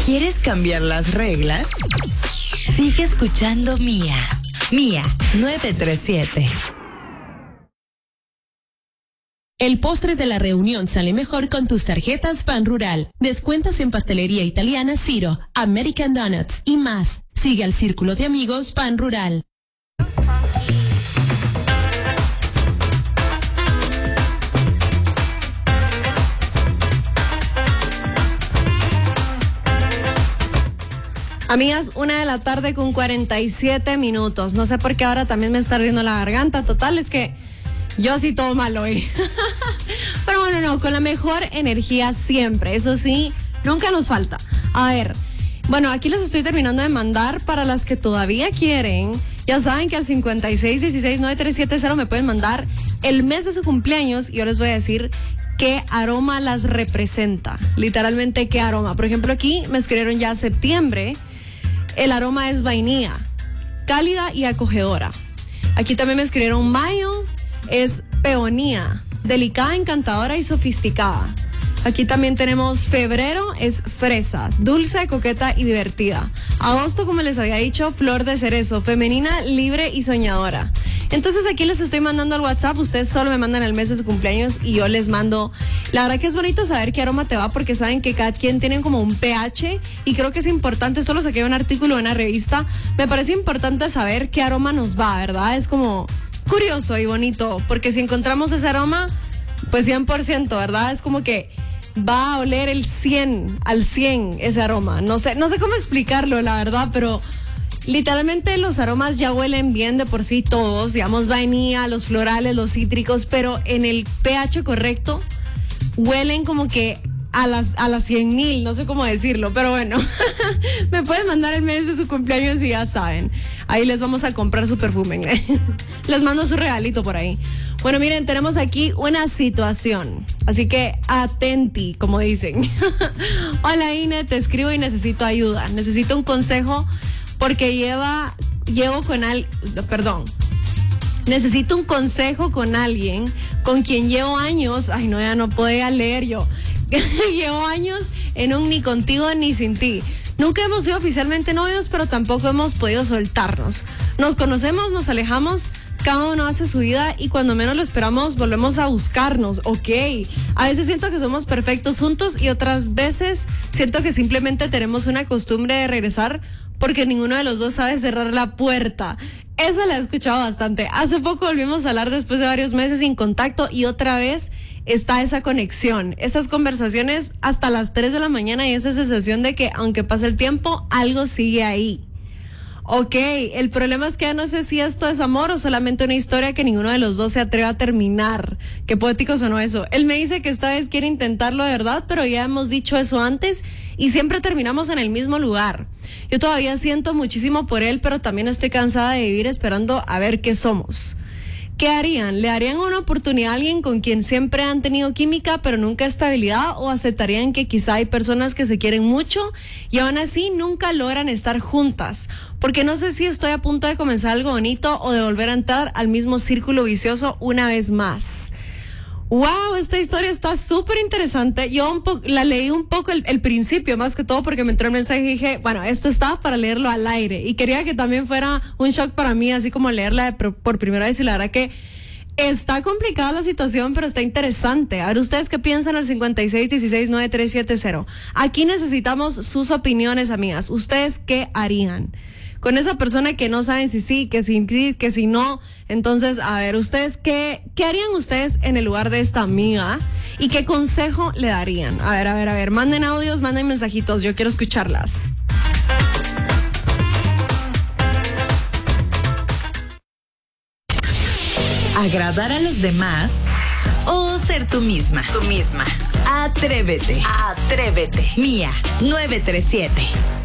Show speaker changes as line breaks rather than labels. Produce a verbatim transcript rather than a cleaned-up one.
¿Quieres cambiar las reglas? Sigue escuchando Mía. Mía nueve tres siete.
El postre de la reunión sale mejor con tus tarjetas Pan Rural. Descuentos en pastelería italiana Ciro, American Donuts y más. Sigue al círculo de amigos Pan Rural.
Amigas, una de la tarde con cuarenta y siete minutos. No sé por qué ahora también me está ardiendo la garganta. Total, es que yo sí todo mal hoy. Pero bueno, no, con la mejor energía siempre. Eso sí, nunca nos falta. A ver, bueno, aquí les estoy terminando de mandar para las que todavía quieren. Ya saben que al cincuenta y seis dieciséis nueve tres siete cero me pueden mandar el mes de su cumpleaños y yo les voy a decir qué aroma las representa. Literalmente, qué aroma. Por ejemplo, aquí me escribieron ya septiembre. El aroma es vainilla, cálida y acogedora. Aquí también me escribieron mayo, es peonía, delicada, encantadora y sofisticada. Aquí también tenemos febrero, es fresa, dulce, coqueta y divertida. Agosto, como les había dicho, flor de cerezo, femenina, libre y soñadora. Entonces aquí les estoy mandando al WhatsApp, ustedes solo me mandan el mes de su cumpleaños y yo les mando. La verdad que es bonito saber qué aroma te va porque saben que cada quien tiene como un pH y creo que es importante, esto lo saqué de un artículo en una revista, me parece importante saber qué aroma nos va, ¿verdad? Es como curioso y bonito porque si encontramos ese aroma, pues cien por ciento, ¿verdad? Es como que va a oler el cien al cien ese aroma. No sé, no sé cómo explicarlo, la verdad, pero literalmente los aromas ya huelen bien de por sí todos, digamos vainilla, los florales, los cítricos, pero en el pH correcto huelen como que a las a las cien mil, no sé cómo decirlo, pero bueno, me pueden mandar el mes de su cumpleaños y ya saben, ahí les vamos a comprar su perfume, les mando su regalito por ahí. Bueno, miren, tenemos aquí una situación, así que atenti, como dicen. Hola Ine, te escribo y necesito ayuda, necesito un consejo porque lleva, llevo con al, perdón, necesito un consejo con alguien con quien llevo años, ay no, ya no podía leer yo, llevo años en un ni contigo ni sin ti. Nunca hemos sido oficialmente novios, pero tampoco hemos podido soltarnos. Nos conocemos, nos alejamos, cada uno hace su vida y cuando menos lo esperamos volvemos a buscarnos, ok. A veces siento que somos perfectos juntos y otras veces siento que simplemente tenemos una costumbre de regresar porque ninguno de los dos sabe cerrar la puerta. Esa la he escuchado bastante. Hace poco volvimos a hablar después de varios meses sin contacto y otra vez está esa conexión, esas conversaciones hasta las tres de la mañana y esa sensación de que aunque pase el tiempo, algo sigue ahí. Ok, el problema es que ya no sé si esto es amor o solamente una historia que ninguno de los dos se atreve a terminar. Qué poético sonó eso. Él me dice que esta vez quiere intentarlo de verdad, pero ya hemos dicho eso antes y siempre terminamos en el mismo lugar. Yo todavía siento muchísimo por él, pero también estoy cansada de vivir esperando a ver qué somos. ¿Qué harían? ¿Le darían una oportunidad a alguien con quien siempre han tenido química pero nunca estabilidad? ¿O aceptarían que quizá hay personas que se quieren mucho y aún así nunca logran estar juntas? Porque no sé si estoy a punto de comenzar algo bonito o de volver a entrar al mismo círculo vicioso una vez más. Wow, esta historia está súper interesante. Yo un po- la leí un poco el, el principio, más que todo porque me entró el mensaje y dije, bueno, esto está para leerlo al aire. Y quería que también fuera un shock para mí, así como leerla de, por, por primera vez. Y la verdad que está complicada la situación, pero está interesante. A ver, ¿ustedes qué piensan al cincuenta y seis dieciséis nueve tres siete cero? Aquí necesitamos sus opiniones, amigas. ¿Ustedes qué harían con esa persona que no saben si sí, que si, que si no? Entonces, a ver, ¿ustedes qué, qué harían ustedes en el lugar de esta amiga? ¿Y qué consejo le darían? A ver, a ver, a ver, manden audios, manden mensajitos, yo quiero escucharlas.
¿Agradar a los demás o ser tú misma? Tú misma. Atrévete. Atrévete. Mía nueve tres siete.